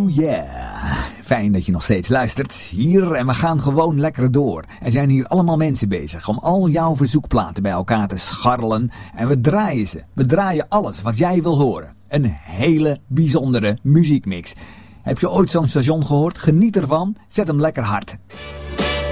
yeah. Fijn dat je nog steeds luistert hier en we gaan gewoon lekker door. Er zijn hier allemaal mensen bezig om al jouw verzoekplaten bij elkaar te scharrelen en we draaien ze. We draaien alles wat jij wil horen. Een hele bijzondere muziekmix. Heb je ooit zo'n station gehoord? Geniet ervan. Zet hem lekker hard.